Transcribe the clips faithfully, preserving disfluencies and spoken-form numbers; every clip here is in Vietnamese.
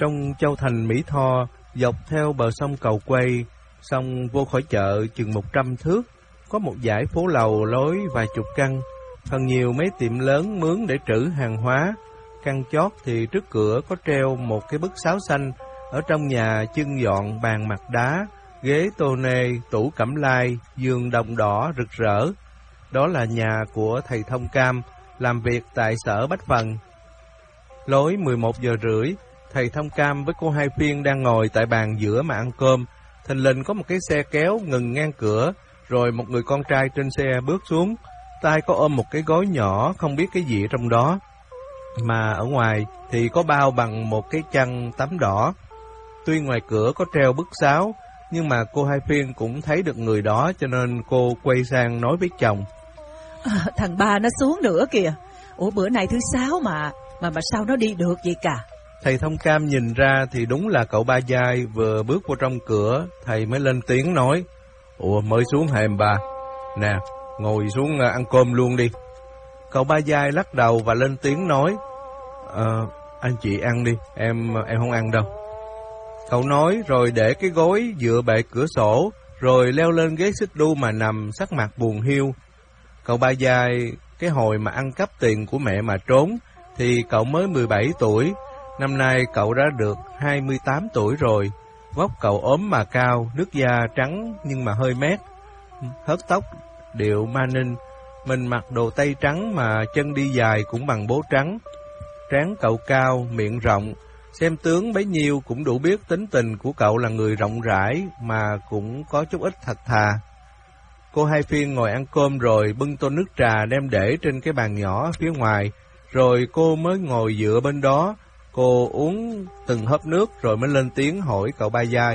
Trong châu thành Mỹ Tho, dọc theo bờ sông Cầu Quay, sông vô khỏi chợ chừng một trăm thước, có một dãy phố lầu lối vài chục căn, phần nhiều mấy tiệm lớn mướn để trữ hàng hóa. Căn chót thì trước cửa có treo một cái bức sáo xanh, ở trong nhà trưng dọn bàn mặt đá, ghế tô nê, tủ cẩm lai, giường đồng đỏ rực rỡ. Đó là nhà của thầy Thông Cam, làm việc tại sở Bách Phần. Lối mười một giờ rưỡi, thầy Thông Cam với cô Hai Phiên đang ngồi tại bàn giữa mà ăn cơm. Thình lình có một cái xe kéo ngừng ngang cửa, rồi một người con trai trên xe bước xuống, tay có ôm một cái gói nhỏ không biết cái gì trong đó, mà ở ngoài thì có bao bằng một cái chăn tắm đỏ. Tuy ngoài cửa có treo bức sáo, nhưng mà cô Hai Phiên cũng thấy được người đó, cho nên cô quay sang nói với chồng: à, Thằng ba nó xuống nữa kìa. Ủa bữa nay thứ sáu mà Mà mà sao nó đi được vậy cả? Thầy Thông Cam nhìn ra thì đúng là cậu Ba Giai vừa bước vào trong cửa. Thầy mới lên tiếng nói: Ủa mới xuống hả em ba? Nè, ngồi xuống ăn cơm luôn đi. Cậu Ba Giai lắc đầu và lên tiếng nói: Ờ, anh chị ăn đi, em em không ăn đâu. Cậu nói rồi để cái gối dựa bệ cửa sổ, rồi leo lên ghế xích đu mà nằm, sắc mặt buồn hiu. Cậu Ba Giai, cái hồi mà ăn cắp tiền của mẹ mà trốn, thì cậu mới mười bảy tuổi, năm nay cậu đã được hai mươi tám tuổi rồi. Vóc cậu ốm mà cao, nước da trắng nhưng mà hơi mét, hớt tóc điệu ma ninh. Mình mặc đồ tây trắng mà chân đi dài cũng bằng bố trắng. Trán cậu cao, miệng rộng, xem tướng bấy nhiêu cũng đủ biết tính tình của cậu là người rộng rãi mà cũng có chút ít thật thà. Cô Hai Phiên ngồi ăn cơm rồi bưng tô nước trà đem để trên cái bàn nhỏ phía ngoài, rồi cô mới ngồi dựa bên đó. Cô uống từng hớp nước rồi mới lên tiếng hỏi cậu Ba Giai: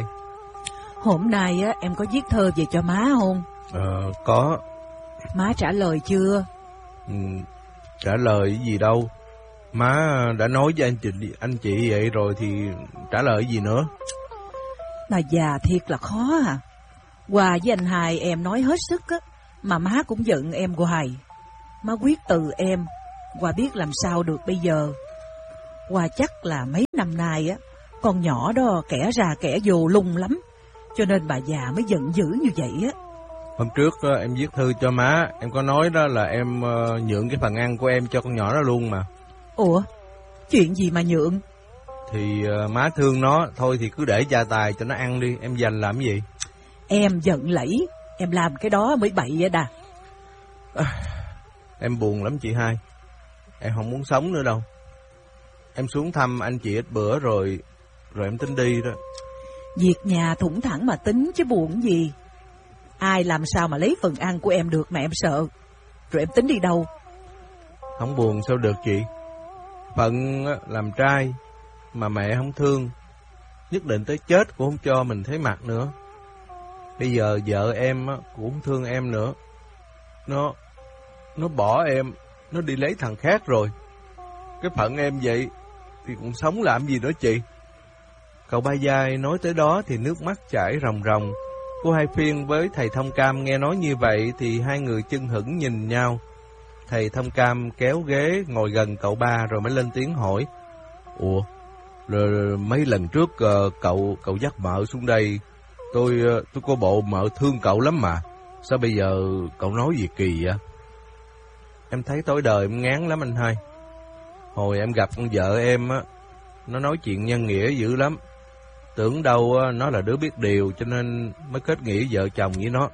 Hôm nay á em có viết thơ về cho má không? Ờ, có. Má trả lời chưa? Ừ, trả lời gì đâu. Má đã nói với anh chị, anh chị vậy rồi thì trả lời gì nữa. Bà già thiệt là khó à. Hòa với anh Hai em nói hết sức á, mà má cũng giận em hoài. Má quyết từ em, Hòa biết làm sao được bây giờ. Hòa chắc là mấy năm nay á, con nhỏ đó kẻ ra kẻ vô lung lắm, cho nên bà già mới giận dữ như vậy á. Hôm trước em viết thư cho má, em có nói đó là em nhượng cái phần ăn của em cho con nhỏ đó luôn mà. Ủa, chuyện gì mà nhượng? Thì má thương nó, thôi thì cứ để gia tài cho nó ăn đi, em dành làm gì? Em giận lẫy, em làm cái đó mới bậy vậy đà. À, em buồn lắm chị Hai, em không muốn sống nữa đâu. Em xuống thăm anh chị ít bữa rồi, rồi em tính đi đó. Việc nhà thủng thẳng mà tính chứ buồn gì. Ai làm sao mà lấy phần ăn của em được mà em sợ. Rồi em tính đi đâu? Không buồn sao được chị. Phận làm trai mà mẹ không thương, nhất định tới chết cũng không cho mình thấy mặt nữa. Bây giờ vợ em cũng không thương em nữa. Nó Nó bỏ em, nó đi lấy thằng khác rồi. Cái phận em vậy thì cũng sống làm gì nữa chị. Cậu Ba Giai nói tới đó thì nước mắt chảy ròng ròng. Cô Hai Phiên với thầy Thông Cam nghe nói như vậy thì hai người chưng hửng nhìn nhau. Thầy Thông Cam kéo ghế ngồi gần cậu Ba rồi mới lên tiếng hỏi: Ủa, rồi mấy lần trước uh, cậu cậu dắt mợ xuống đây, tôi tôi có bộ mợ thương cậu lắm mà, sao bây giờ cậu nói gì kỳ vậy? Em thấy tối đời em ngán lắm anh Hai. Hồi em gặp con vợ em á, nó nói chuyện nhân nghĩa dữ lắm. Tưởng đâu nó là đứa biết điều cho nên mới kết nghĩa vợ chồng với nó.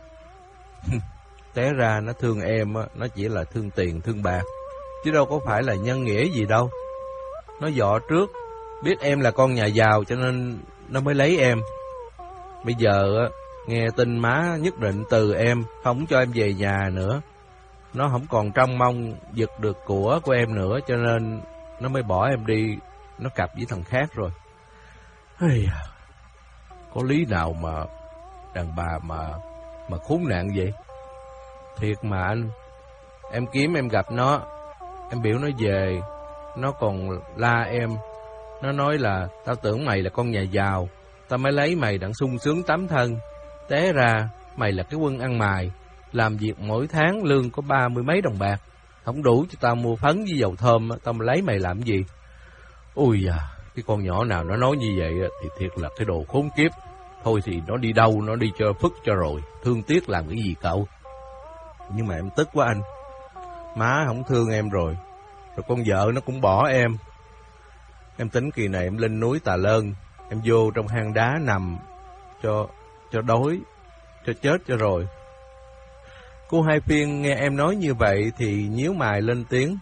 Té ra nó thương em á, nó chỉ là thương tiền thương bạc, chứ đâu có phải là nhân nghĩa gì đâu. Nó dọ trước, biết em là con nhà giàu cho nên nó mới lấy em. Bây giờ á, nghe tin má nhất định từ em, không cho em về nhà nữa. Nó không còn trông mong giật được của của em nữa, cho nên nó mới bỏ em đi, nó cặp với thằng khác rồi. Hey, có lý nào mà đàn bà mà mà khốn nạn vậy? Thiệt mà anh, em kiếm em gặp nó, em biểu nó về, nó còn la em. Nó nói là tao tưởng mày là con nhà giàu, tao mới lấy mày đặng sung sướng tấm thân. Té ra mày là cái quân ăn mày, làm việc mỗi tháng lương có ba mươi mấy đồng bạc, không đủ cho tao mua phấn với dầu thơm, tao mà lấy mày làm gì? Ui da, Cái con nhỏ nào nó nói như vậy thì thiệt là cái đồ khốn kiếp. Thôi thì nó đi đâu, nó đi cho phức cho rồi. Thương tiếc làm cái gì cậu? Nhưng mà em tức quá anh. Má không thương em rồi. Rồi con vợ nó cũng bỏ em. Em tính kỳ này em lên núi Tà Lơn. Em vô trong hang đá nằm cho cho đói, cho chết cho rồi. Cô Hai Phiên nghe em nói như vậy thì nhíu mày lên tiếng.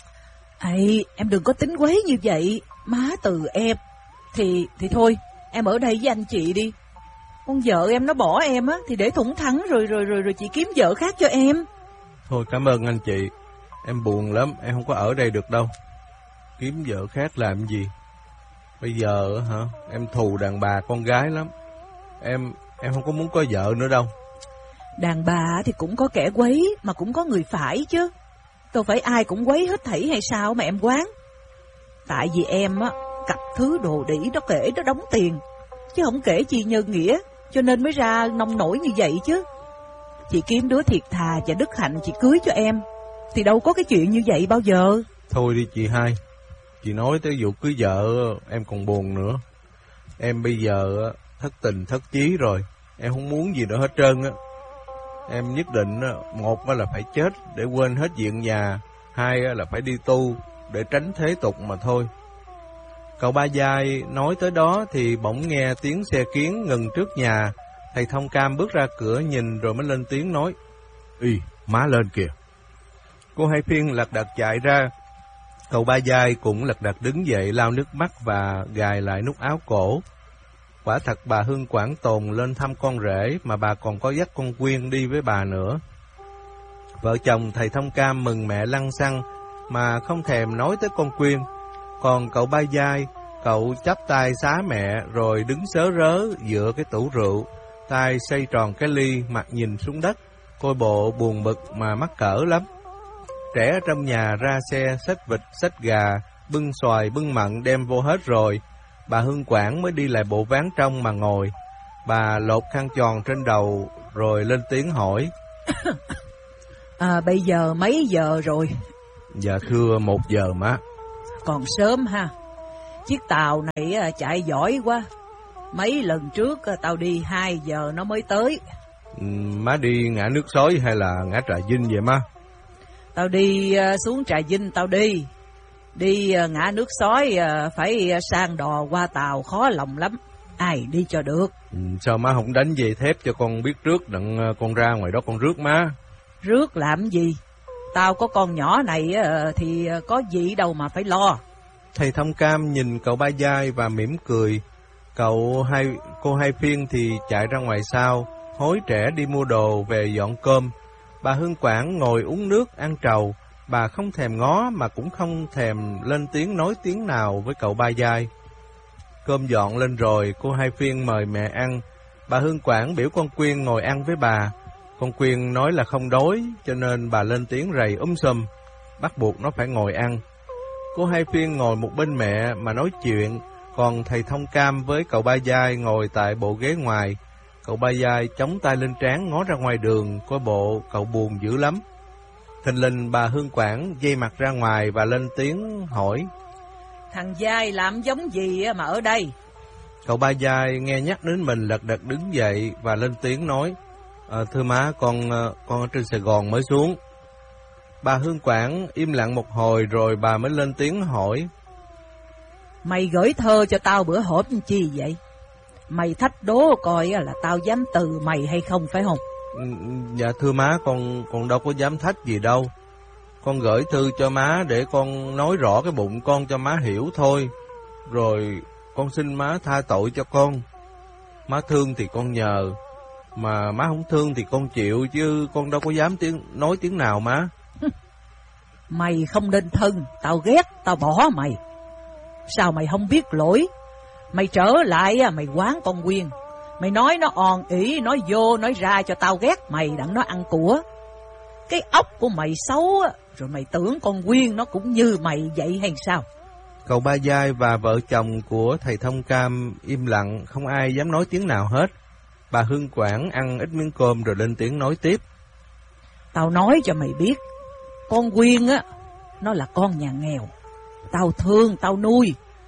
Ây, em đừng có tính quấy như vậy. Má từ em. Thì thì thôi, em ở đây với anh chị đi. Con vợ em nó bỏ em á, thì để thủng thắng rồi rồi rồi rồi chị kiếm vợ khác cho em. Thôi cảm ơn anh chị. Em buồn lắm, em không có ở đây được đâu. Kiếm vợ khác làm gì? Bây giờ hả, em thù đàn bà con gái lắm. Em em không có muốn có vợ nữa đâu. Đàn bà thì cũng có kẻ quấy, mà cũng có người phải chứ. Đâu phải ai cũng quấy hết thảy hay sao mà em quán. Tại vì em á, cặp thứ đồ đĩ nó kể nó đóng tiền, chứ không kể chi nhân nghĩa, cho nên mới ra nông nổi như vậy chứ. Chị kiếm đứa thiệt thà và đức hạnh chị cưới cho em, thì đâu có cái chuyện như vậy bao giờ. Thôi đi chị Hai. Chị nói tới vụ cưới vợ em còn buồn nữa. Em bây giờ thất tình thất chí rồi. Em không muốn gì nữa hết trơn á. Em nhất định một là phải chết để quên hết chuyện nhà, hai là phải đi tu để tránh thế tục mà thôi. Cậu Ba Giai nói tới đó thì bỗng nghe tiếng xe kiến ngừng trước nhà. Thầy Thông Cam bước ra cửa nhìn rồi mới lên tiếng nói. Ý, má lên kìa. Cô Hai Phiên lật đật chạy ra. Cậu Ba Giai cũng lật đật đứng dậy lau nước mắt và gài lại nút áo cổ. Quả thật bà Hương Quảng Tồn lên thăm con rể mà bà còn có dắt con Quyên đi với bà nữa. Vợ chồng thầy Thông Cam mừng mẹ lăng xăng mà không thèm nói tới con Quyên. Còn cậu Ba Giai, cậu chắp tay xá mẹ rồi đứng sớ rớ dựa cái tủ rượu, tay xoay tròn cái ly, mặt nhìn xuống đất, coi bộ buồn bực mà mắc cỡ lắm. Trẻ ở trong nhà ra xe xách vịt, xách gà, bưng xoài, bưng mận đem vô hết rồi. Bà Hương Quảng mới đi lại bộ ván trong mà ngồi. Bà lột khăn tròn trên đầu rồi lên tiếng hỏi. À, bây giờ mấy giờ rồi? Dạ thưa một giờ má. Còn sớm ha. Chiếc tàu này chạy giỏi quá. Mấy lần trước tao đi hai giờ nó mới tới. Ừ, má đi ngã nước Sói hay là ngã Trà Vinh vậy má? Tao đi xuống Trà Vinh tao đi. Đi ngã nước Sói phải sang đò qua tàu khó lòng lắm. Ai đi cho được. Ừ, sao má không đánh dây thép cho con biết trước đặng con ra ngoài đó con rước má? Rước làm gì? Tao có con nhỏ này thì có gì đâu mà phải lo. Thầy Thông Cam nhìn cậu Ba Giai và mỉm cười. Cậu hai cô Hai Phiên thì chạy ra ngoài sau, hối trẻ đi mua đồ về dọn cơm. Bà Hương Quảng ngồi uống nước ăn trầu. Bà không thèm ngó mà cũng không thèm lên tiếng nói tiếng nào với cậu Ba Giai. Cơm dọn lên rồi, cô Hai Phiên mời mẹ ăn. Bà Hương Quảng biểu con Quyên ngồi ăn với bà. Con Quyên nói là không đói, cho nên bà lên tiếng rầy um sùm, bắt buộc nó phải ngồi ăn. Cô Hai Phiên ngồi một bên mẹ mà nói chuyện, còn thầy Thông Cam với cậu Ba Giai ngồi tại bộ ghế ngoài. Cậu Ba Giai chống tay lên trán ngó ra ngoài đường, coi bộ cậu buồn dữ lắm. Thình lình bà Hương Quảng dây mặt ra ngoài và lên tiếng hỏi. Thằng Giai làm giống gì mà ở đây? Cậu Ba Giai nghe nhắc đến mình lật đật đứng dậy và lên tiếng nói. À, thưa má, con con ở trên Sài Gòn mới xuống. Bà Hương Quảng im lặng một hồi rồi bà mới lên tiếng hỏi. Mày gửi thơ cho tao bữa hổm chi vậy? Mày thách đố coi là tao dám từ mày hay không phải không? Dạ thưa má, con con đâu có dám thách gì đâu. Con gửi thư cho má để con nói rõ cái bụng con cho má hiểu thôi. Rồi con xin má tha tội cho con. Má thương thì con nhờ, mà má không thương thì con chịu, chứ con đâu có dám tiếng nói tiếng nào má. Mày không nên thân, tao ghét, tao bỏ mày. Sao mày không biết lỗi? Mày trở lại mày quán con Quyên. Mày nói nó òn ỉ, nói vô, nói ra cho tao ghét mày đặng nó ăn của. Cái óc của mày xấu, rồi mày tưởng con Quyên nó cũng như mày vậy hay sao? Cậu Ba Giai và vợ chồng của thầy Thông Cam im lặng, không ai dám nói tiếng nào hết. Bà Hương Quảng ăn ít miếng cơm rồi lên tiếng nói tiếp. Tao nói cho mày biết, con Quyên á, nó là con nhà nghèo. Tao thương, tao nuôi.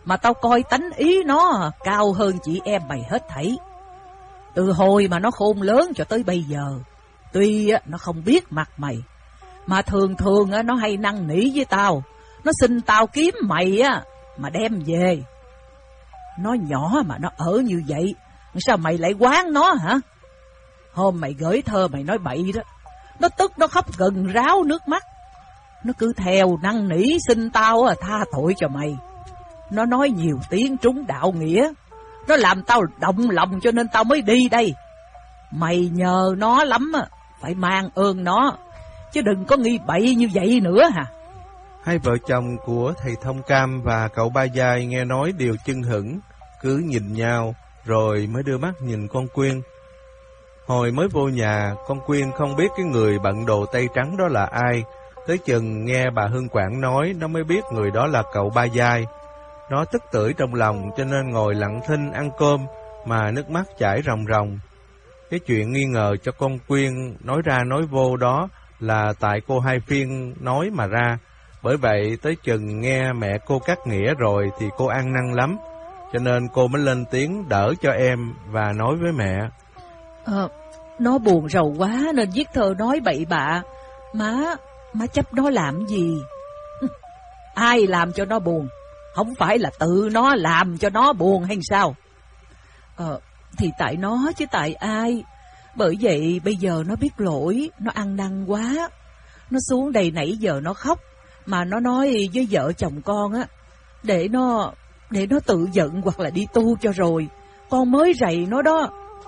mà tao coi tánh ý nó cao hơn chị em mày hết thảy. Từ hồi mà nó khôn lớn cho tới bây giờ, tuy nó không biết mặt mày, mà thường thường nó hay năn nỉ với tao, nó xin tao kiếm mày á mà đem về. Nó nhỏ mà nó ở như vậy, sao mày lại quán nó hả? Hôm mày gửi thơ mày nói bậy đó, nó tức nó khóc gần ráo nước mắt. Nó cứ theo năn nỉ xin tao tha tội cho mày. Nó nói nhiều tiếng trúng đạo nghĩa, nó làm tao động lòng cho nên tao mới đi đây. Mày nhờ nó lắm, phải mang ơn nó, chứ đừng có nghi bậy như vậy nữa hả? Hai vợ chồng của thầy Thông Cam và cậu Ba Giai nghe nói đều chưng hửng, cứ nhìn nhau rồi mới đưa mắt nhìn con Quyên. Hồi mới vô nhà, con Quyên không biết cái người bận đồ tây trắng đó là ai, tới chừng nghe bà Hương Quảng nói nó mới biết người đó là cậu Ba Giai. Nó tức tưởi trong lòng cho nên ngồi lặng thinh ăn cơm mà nước mắt chảy ròng ròng. Cái chuyện nghi ngờ cho con Quyên nói ra nói vô đó là tại cô Hai Phiên nói mà ra. Bởi vậy tới chừng nghe mẹ cô cắt nghĩa rồi thì cô ăn năn lắm, cho nên cô mới lên tiếng đỡ cho em và nói với mẹ. Ờ, nó buồn rầu quá nên viết thơ nói bậy bạ. Má, má chấp nó làm gì? Ai làm cho nó buồn? Không phải là tự nó làm cho nó buồn hay sao? Ờ, thì tại nó chứ tại ai. Bởi vậy bây giờ nó biết lỗi, nó ăn năn quá. Nó xuống đây nãy giờ nó khóc, mà nó nói với vợ chồng con á, để nó để nó tự giận hoặc là đi tu cho rồi. Con mới rầy nó đó.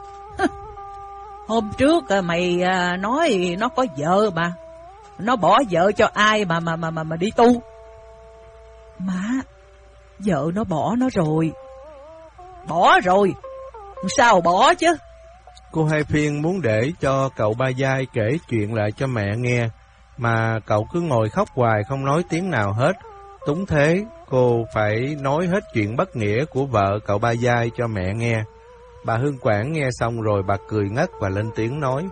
Hôm trước mày nói nó có vợ mà, nó bỏ vợ cho ai mà mà mà mà, mà đi tu? Má, vợ nó bỏ nó rồi. Bỏ rồi? Sao bỏ chứ? Cô Hai Phiên muốn để cho cậu Ba Giai kể chuyện lại cho mẹ nghe, mà cậu cứ ngồi khóc hoài không nói tiếng nào hết. Túng thế, cô phải nói hết chuyện bất nghĩa của vợ cậu Ba Giai cho mẹ nghe. Bà Hương Quảng nghe xong rồi bà cười ngất và lên tiếng nói.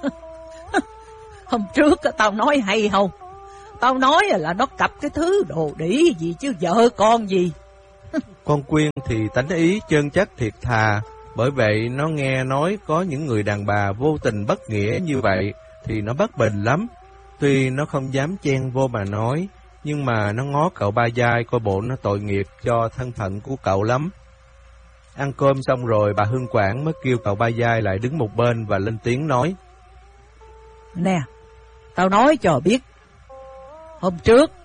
Hôm trước tao nói hay không? Tao nói là nó cặp cái thứ đồ đĩ gì chứ vợ con gì. Con Quyên thì tánh ý chân chất thiệt thà, bởi vậy nó nghe nói có những người đàn bà vô tình bất nghĩa như vậy thì nó bất bình lắm. Tuy nó không dám chen vô mà nói, nhưng mà nó ngó cậu Ba Giai coi bộ nó tội nghiệp cho thân phận của cậu lắm. Ăn cơm xong rồi bà Hương Quảng mới kêu cậu Ba Giai lại đứng một bên và lên tiếng nói. Nè, tao nói cho biết, hôm trước